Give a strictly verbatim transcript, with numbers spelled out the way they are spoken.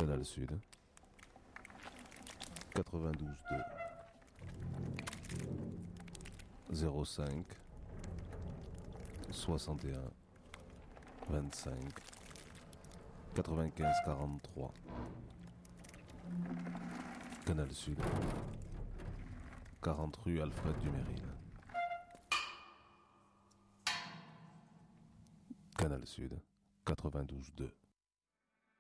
Canal Sud, quatre-vingt-douze deux, zéro cinq, soixante et un, vingt-cinq, quatre-vingt-quinze quarante-trois. Canal Sud, quarante rue Alfred Duméril. Canal Sud, quatre-vingt-douze deux.